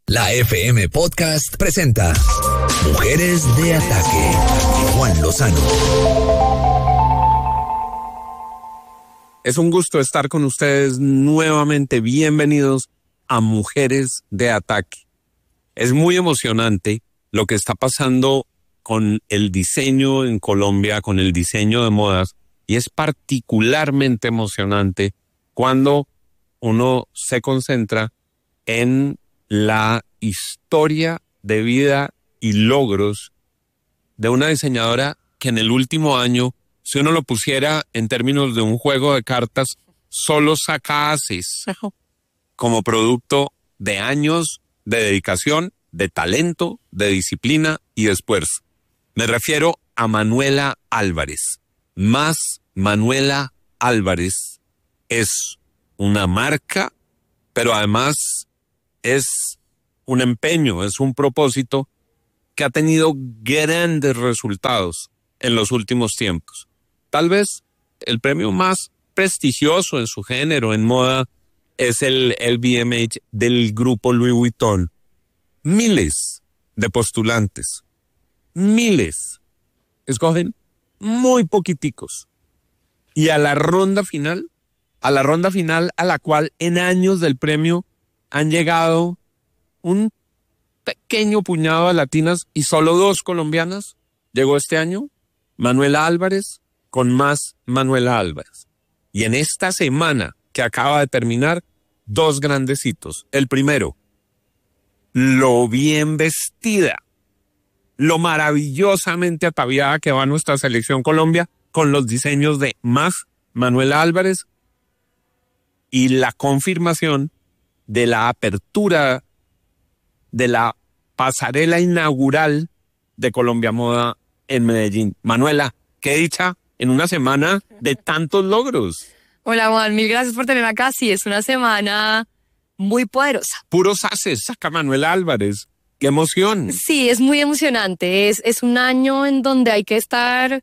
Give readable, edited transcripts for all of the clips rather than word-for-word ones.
La FM Podcast presenta Mujeres de Ataque. Juan Lozano. Es un gusto estar con ustedes nuevamente. Bienvenidos a Mujeres de Ataque. Es muy emocionante lo que está pasando con el diseño en Colombia, con el diseño de modas, y es particularmente emocionante cuando uno se concentra en la historia de vida y logros de una diseñadora que en el último año, si uno lo pusiera en términos de un juego de cartas, solo saca ases como producto de años de dedicación, de talento, de disciplina y de esfuerzo. Me refiero a Manuela Álvarez. Manuela Álvarez es una marca, pero además es un empeño, es un propósito que ha tenido grandes resultados en los últimos tiempos. Tal vez el premio más prestigioso en su género, en moda, es el LVMH del grupo Louis Vuitton. Miles de postulantes, miles, escogen muy poquiticos. Y a la ronda final a la cual en años del premio han llegado un pequeño puñado de latinas y solo 2 colombianas. Llegó este año Manuela Álvarez con más Manuela Álvarez. Y en esta semana que acaba de terminar, 2 grandes hitos. El primero, lo bien vestida, lo maravillosamente ataviada que va nuestra selección Colombia con los diseños de más Manuela Álvarez, y la confirmación de la apertura de la pasarela inaugural de Colombia Moda en Medellín. Manuela, qué dicha en una semana de tantos logros. Hola Juan, mil gracias por tenerme acá. Sí, es una semana muy poderosa. Puros haces, saca Manuela Álvarez. ¡Qué emoción! Sí, es muy emocionante. Es un año en donde hay que estar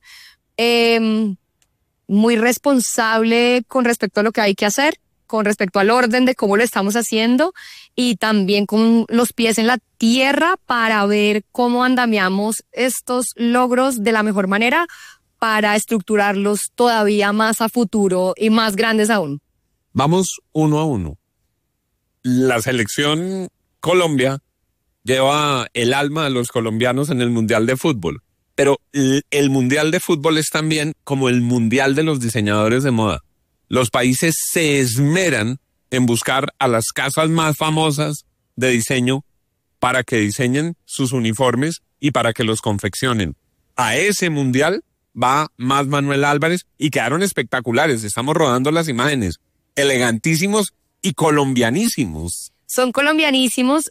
muy responsable con respecto a lo que hay que hacer, con respecto al orden de cómo lo estamos haciendo y también con los pies en la tierra para ver cómo andamiamos estos logros de la mejor manera para estructurarlos todavía más a futuro y más grandes aún. Vamos uno a uno. La selección Colombia lleva el alma de los colombianos en el Mundial de Fútbol, pero el Mundial de Fútbol es también como el Mundial de los diseñadores de moda. Los países se esmeran en buscar a las casas más famosas de diseño para que diseñen sus uniformes y para que los confeccionen. A ese mundial va más Manuela Álvarez y quedaron espectaculares. Estamos rodando las imágenes. Elegantísimos y colombianísimos. Son colombianísimos.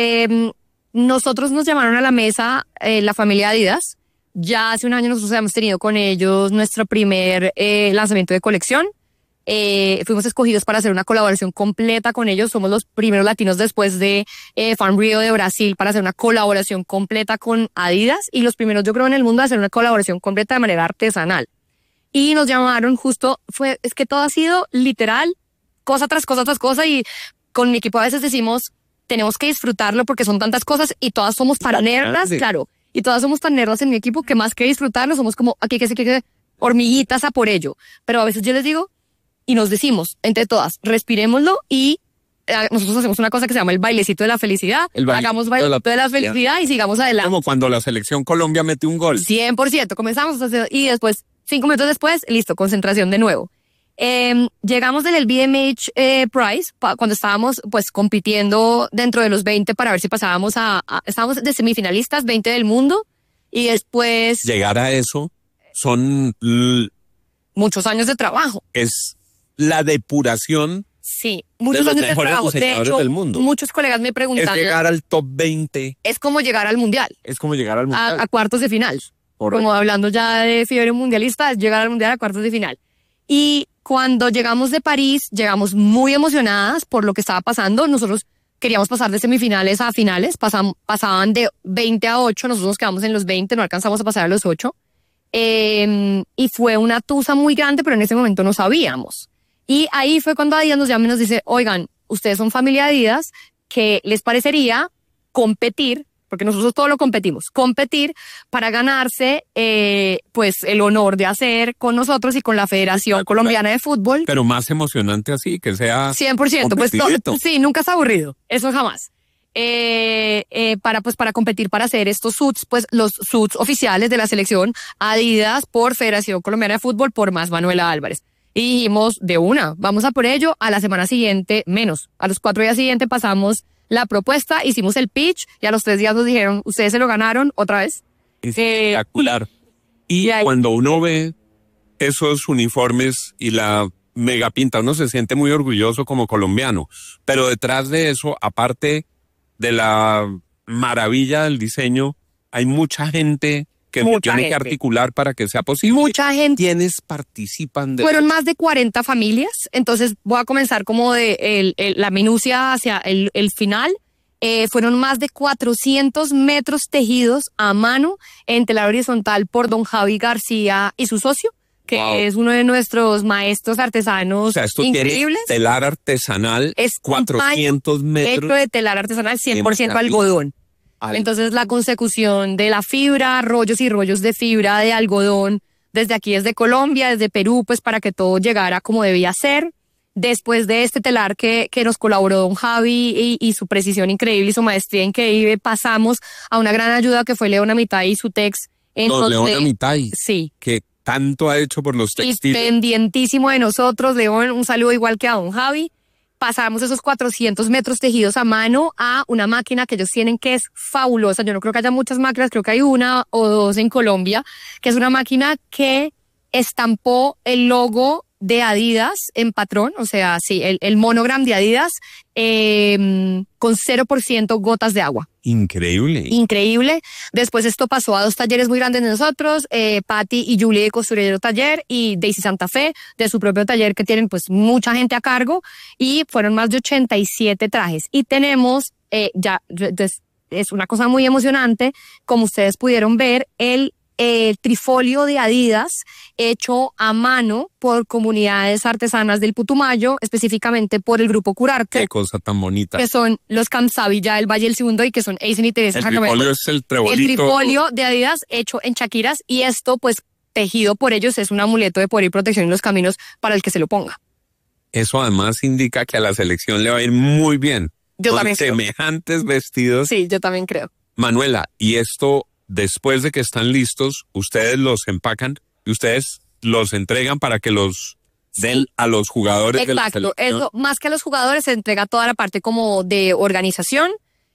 Nosotros nos llamaron a la mesa la familia Adidas. Ya hace un año nosotros hemos tenido con ellos nuestro primer lanzamiento de colección. Fuimos escogidos para hacer una colaboración completa con ellos. Somos los primeros latinos después de Farm Rio de Brasil para hacer una colaboración completa con Adidas y los primeros, yo creo, en el mundo a hacer una colaboración completa de manera artesanal. Y nos llamaron justo, es que todo ha sido literal, cosa tras cosa tras cosa, y con mi equipo a veces decimos, tenemos que disfrutarlo porque son tantas cosas y todas somos tan nerdas, claro, y todas somos tan nerdas en mi equipo que más que disfrutarlo somos como aquí que hormiguitas a por ello. Pero a veces yo les digo, y nos decimos, entre todas, respirémoslo y nosotros hacemos una cosa que se llama el bailecito de la felicidad. Hagamos bailecito de la felicidad y sigamos adelante. Como cuando la selección Colombia mete un gol. 100%. Comenzamos a hacer, y después, 5 minutos después, listo, concentración de nuevo. Llegamos del LVMH Prize cuando estábamos pues compitiendo dentro de los 20 para ver si pasábamos estábamos de semifinalistas, 20 del mundo, y después... Llegar a eso son... muchos años de trabajo. Es la depuración. Sí, muchos años de trabajo. De hecho, del mundo. Muchos colegas me preguntan. Es llegar al top 20. Es como llegar al mundial. Es como llegar al mundial. A cuartos de final. Correcto. Como hablando ya de fiebre mundialista, es llegar al mundial a cuartos de final. Y cuando llegamos de París, llegamos muy emocionadas por lo que estaba pasando. Nosotros queríamos pasar de semifinales a finales. Pasaban de 20 a 8. Nosotros nos quedamos en los 20, no alcanzamos a pasar a los 8. Y fue una tusa muy grande, pero en ese momento no sabíamos. Y ahí fue cuando Adidas nos llama y nos dice, oigan, ustedes son familia Adidas, ¿qué les parecería competir, porque nosotros todo lo competir para ganarse pues el honor de hacer con nosotros y con la Federación Colombiana de Fútbol. Pero más emocionante así, que sea 100%, pues sí, nunca es aburrido, eso jamás. Para competir, para hacer estos suits, pues los suits oficiales de la selección Adidas por Federación Colombiana de Fútbol por más Manuela Álvarez. Y dijimos, de una, vamos a por ello. A la semana siguiente, a los 4 días siguientes pasamos la propuesta, hicimos el pitch y a los 3 días nos dijeron, ustedes se lo ganaron otra vez. Espectacular. Y cuando uno ve esos uniformes y la mega pinta, uno se siente muy orgulloso como colombiano. Pero detrás de eso, aparte de la maravilla del diseño, hay mucha gente que tiene que articular para que sea posible. Mucha gente. ¿Quiénes participan de Fueron más de 40 familias, entonces voy a comenzar como de la minucia hacia el final. Fueron más de 400 metros tejidos a mano en telar horizontal por don Javi García y su socio, que es uno de nuestros maestros artesanos, o sea, esto increíbles. Tiene telar artesanal, es 400 metros. Hecho de telar artesanal, 100% algodón. Entonces la consecución de la fibra, rollos y rollos de fibra de algodón, desde aquí, desde Colombia, desde Perú, pues para que todo llegara como debía ser. Después de este telar que nos colaboró don Javi y su precisión increíble y su maestría increíble, pasamos a una gran ayuda que fue Leona Mitay y su tex. Leona Mitay. Sí. Que tanto ha hecho por los textiles. Y pendientísimo de nosotros, León, un saludo igual que a don Javi. Pasamos esos 400 metros tejidos a mano a una máquina que ellos tienen que es fabulosa. Yo no creo que haya muchas máquinas, creo que hay una o dos en Colombia, que es una máquina que estampó el logo de Adidas en patrón, o sea, sí, el monogram de Adidas con 0% gotas de agua. Increíble. Increíble. Después esto pasó a 2 talleres muy grandes de nosotros, Patti y Julie de Costurero Taller y Daisy Santa Fe de su propio taller que tienen pues mucha gente a cargo y fueron más de 87 trajes. Y tenemos, es una cosa muy emocionante, como ustedes pudieron ver, el trifolio de Adidas hecho a mano por comunidades artesanas del Putumayo, específicamente por el grupo Curarte. Qué cosa tan bonita. Que son los Kamsabi del Valle del Segundo y que son Eisen y Teresa. El trifolio es el trebolito. El trifolio de Adidas hecho en chaquiras y esto pues tejido por ellos es un amuleto de poder y protección en los caminos para el que se lo ponga. Eso además indica que a la selección le va a ir muy bien. Yo también creo. Semejantes vestidos. Sí, yo también creo. Manuela, y esto después de que están listos, ustedes los empacan y ustedes los entregan para que los den a los jugadores. Exacto, de la selección. eso, más que a los jugadores se entrega toda la parte como de organización,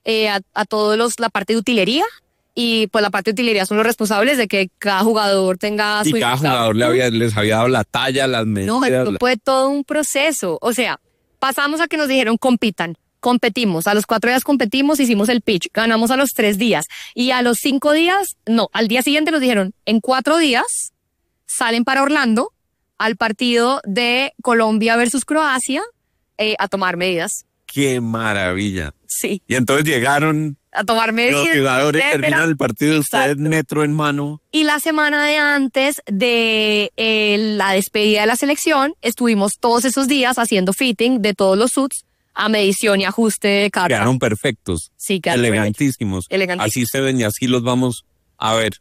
a todos la parte de utilería, y pues la parte de utilería son los responsables de que cada jugador tenga su... Y cada jugador les había dado la talla, las medidas. No, esto fue todo un proceso, o sea, pasamos a que nos dijeron competimos, a los 4 días competimos, hicimos el pitch, ganamos a los 3 días y a los 5 días, no, al día siguiente nos dijeron, en 4 días salen para Orlando al partido de Colombia versus Croacia a tomar medidas. ¡Qué maravilla! Sí. Y entonces llegaron a tomar medidas. Los jugadores terminan el partido, ustedes metro en mano. Y la semana de antes de la despedida de la selección, estuvimos todos esos días haciendo fitting de todos los suits, a medición y ajuste de carga. Quedaron perfectos. Sí, quedaron elegantísimos. Así se ven y así los vamos a ver.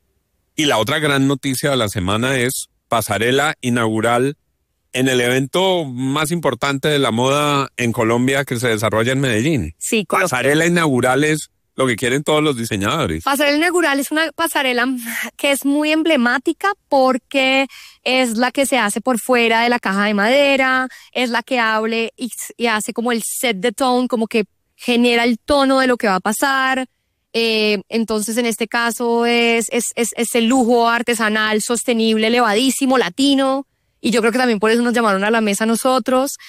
Y la otra gran noticia de la semana es pasarela inaugural en el evento más importante de la moda en Colombia que se desarrolla en Medellín. Sí, pasarela inaugural es lo que quieren todos los diseñadores. Pasarela inaugural es una pasarela que es muy emblemática porque es la que se hace por fuera de la caja de madera, es la que hable y hace como el set de tone, como que genera el tono de lo que va a pasar. Entonces en este caso es el lujo artesanal, sostenible, elevadísimo, latino. Y yo creo que también por eso nos llamaron a la mesa a nosotros.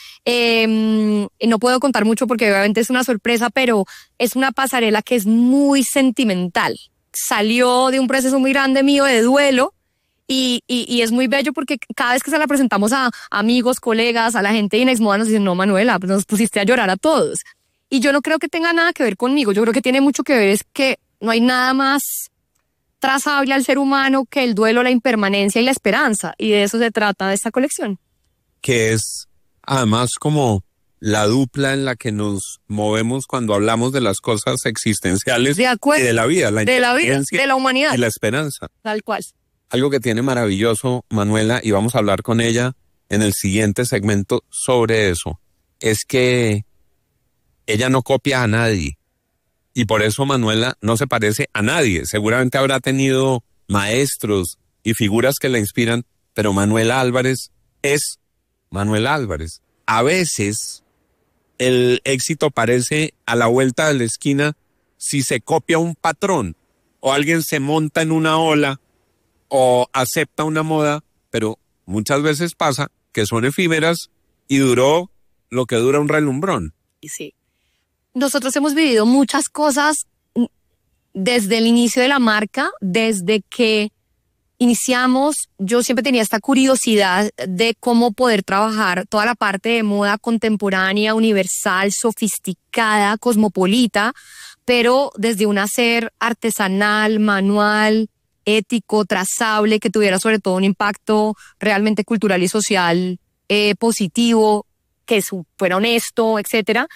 No puedo contar mucho porque obviamente es una sorpresa, pero es una pasarela que es muy sentimental. Salió de un proceso muy grande mío de duelo y es muy bello porque cada vez que se la presentamos a amigos, colegas, a la gente de Inexmoda nos dicen, no, Manuela, pues nos pusiste a llorar a todos. Y yo no creo que tenga nada que ver conmigo. Yo creo que tiene mucho que ver es que no hay nada más trazable al ser humano que el duelo, la impermanencia y la esperanza, y de eso se trata de esta colección. Que es además como la dupla en la que nos movemos cuando hablamos de las cosas existenciales De acuerdo. y de la vida, De la vida, de la humanidad. y la esperanza. Tal cual. Algo que tiene maravilloso Manuela, y vamos a hablar con ella en el siguiente segmento sobre eso, es que ella no copia a nadie. Y por eso Manuela no se parece a nadie. Seguramente habrá tenido maestros y figuras que la inspiran, pero Manuela Álvarez es Manuela Álvarez. A veces el éxito parece a la vuelta de la esquina si se copia un patrón o alguien se monta en una ola o acepta una moda, pero muchas veces pasa que son efímeras y duró lo que dura un relumbrón. Sí. Nosotros hemos vivido muchas cosas desde el inicio de la marca, desde que iniciamos. Yo siempre tenía esta curiosidad de cómo poder trabajar toda la parte de moda contemporánea, universal, sofisticada, cosmopolita, pero desde un hacer artesanal, manual, ético, trazable, que tuviera sobre todo un impacto realmente cultural y social positivo, que fuera honesto, etcétera.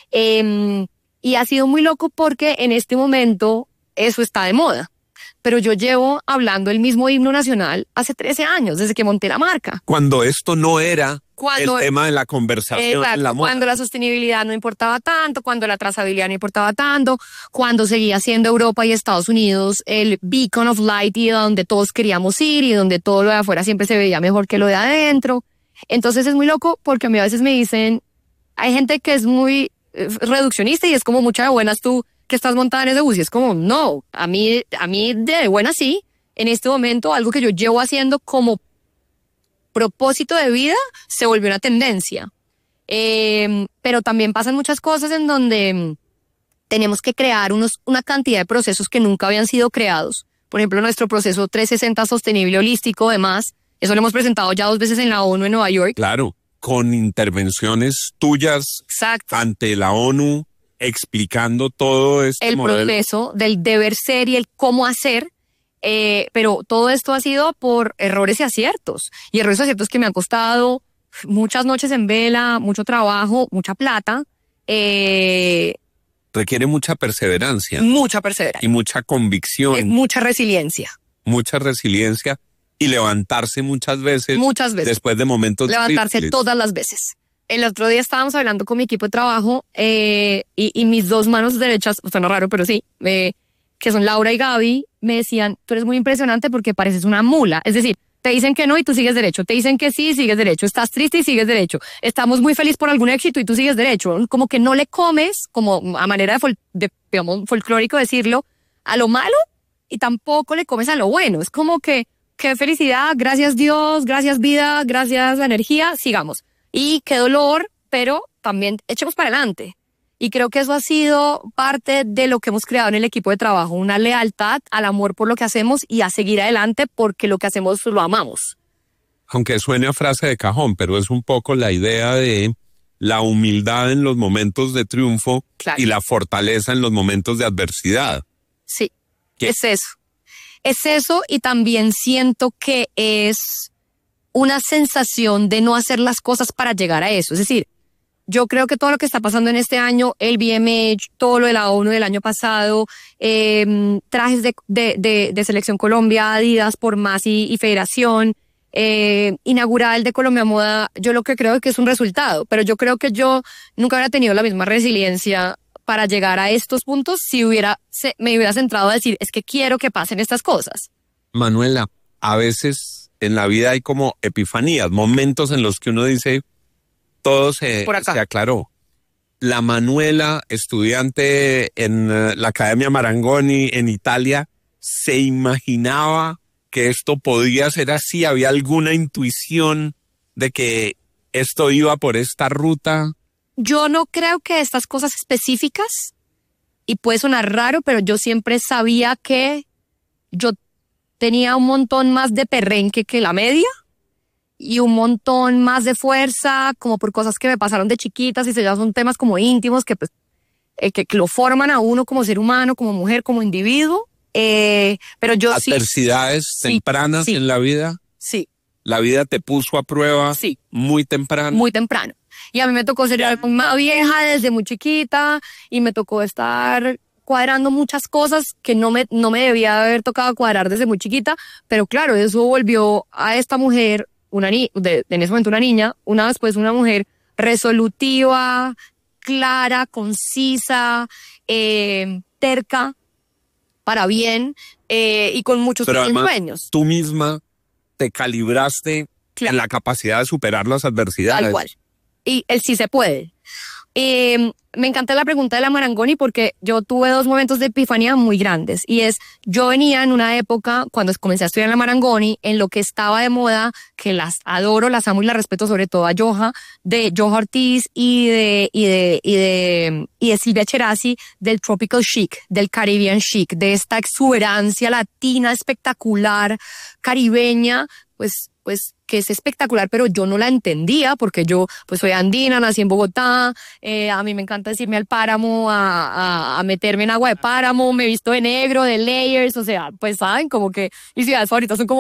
Y ha sido muy loco porque en este momento eso está de moda. Pero yo llevo hablando el mismo himno nacional hace 13 años, desde que monté la marca. Cuando esto no era el tema de la conversación en la moda. Cuando la sostenibilidad no importaba tanto, cuando la trazabilidad no importaba tanto, cuando seguía siendo Europa y Estados Unidos el beacon of light y donde todos queríamos ir y donde todo lo de afuera siempre se veía mejor que lo de adentro. Entonces es muy loco porque a mí a veces me dicen, hay gente que es muy reduccionista y es como mucha de buenas tú que estás montada en ese bus, y es como, no, a mí de buenas sí. En este momento algo que yo llevo haciendo como propósito de vida se volvió una tendencia. Pero también pasan muchas cosas en donde tenemos que crear una cantidad de procesos que nunca habían sido creados. Por ejemplo, nuestro proceso 360 sostenible holístico, además, eso lo hemos presentado ya 2 veces en la ONU en Nueva York. Claro, con intervenciones tuyas. Exacto. Ante la ONU, explicando todo este modelo. El proceso del deber ser y el cómo hacer, pero todo esto ha sido por errores y aciertos. Y errores y aciertos que me han costado muchas noches en vela, mucho trabajo, mucha plata. Requiere mucha perseverancia. Mucha perseverancia. Y mucha convicción. Mucha resiliencia. Mucha resiliencia. Y levantarse muchas veces. Muchas veces. Después de momentos levantarse difíciles. Todas las veces. El otro día estábamos hablando con mi equipo de trabajo y mis 2 manos derechas, suena raro, pero sí, que son Laura y Gaby, me decían, tú eres muy impresionante porque pareces una mula. Es decir, te dicen que no y tú sigues derecho, te dicen que sí y sigues derecho, estás triste y sigues derecho, estamos muy felices por algún éxito y tú sigues derecho. Como que no le comes, como a manera digamos, folclórico decirlo, a lo malo y tampoco le comes a lo bueno. Es como que, qué felicidad, gracias Dios, gracias vida, gracias la energía, sigamos. Y qué dolor, pero también echemos para adelante. Y creo que eso ha sido parte de lo que hemos creado en el equipo de trabajo, una lealtad al amor por lo que hacemos y a seguir adelante porque lo que hacemos lo amamos. Aunque suene a frase de cajón, pero es un poco la idea de la humildad en los momentos de triunfo. Claro. Y la fortaleza en los momentos de adversidad. Sí, es eso. Es eso, y también siento que es una sensación de no hacer las cosas para llegar a eso. Es decir, yo creo que todo lo que está pasando en este año, el BMH, todo lo de la ONU del año pasado, trajes de Selección Colombia, Adidas, Por Más y Federación, inaugurar el de Colombia Moda, yo lo que creo es que es un resultado, pero yo creo que yo nunca hubiera tenido la misma resiliencia para llegar a estos puntos si me hubiera centrado a decir, es que quiero que pasen estas cosas. Manuela, a veces en la vida hay como epifanías, momentos en los que uno dice, todo se aclaró. La Manuela, estudiante en la Academia Marangoni en Italia, ¿se imaginaba que esto podía ser así? ¿Había alguna intuición de que esto iba por esta ruta? Yo no creo que estas cosas específicas, y puede sonar raro, pero yo siempre sabía que yo tenía un montón más de perrenque que la media y un montón más de fuerza, como por cosas que me pasaron de chiquitas y ya son temas como íntimos que, pues, que lo forman a uno como ser humano, como mujer, como individuo. Pero yo ¿Adversidades tempranas en la vida? Sí. ¿La vida te puso a prueba muy temprano? Muy temprano. Y a mí me tocó ser una vieja desde muy chiquita y me tocó estar cuadrando muchas cosas que no me debía haber tocado cuadrar desde muy chiquita, pero claro, eso volvió a esta mujer, en ese momento una niña, una después una mujer resolutiva, clara, concisa, terca, para bien, y con muchos Pero además, sueños. tú misma te calibraste en la capacidad de superar las adversidades. Tal cual. Y el sí se puede. Me encanta la pregunta de la Marangoni porque yo tuve 2 momentos de epifanía muy grandes. Y es, yo venía en una época, cuando comencé a estudiar en la Marangoni, en lo que estaba de moda, que las adoro, las amo y las respeto, sobre todo a de Joja Ortiz y de Silvia Cherasi, del tropical chic, del Caribbean chic, de esta exuberancia latina espectacular, caribeña, pues que es espectacular, pero yo no la entendía porque yo pues soy andina, nací en Bogotá, a mí me encanta decirme al páramo, a meterme en agua de páramo, me visto de negro, de layers, o sea, pues saben, como que mis ciudades favoritas son como